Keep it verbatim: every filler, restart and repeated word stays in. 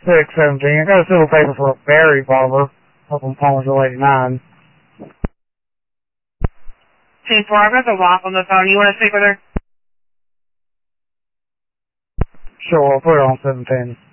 six seventeen. I got a civil paper for a Barry barber up on Palmersville eighty-nine. ten four, I've got the W A P on the phone. You want to speak with her? Sure, I'll put it on seventeen.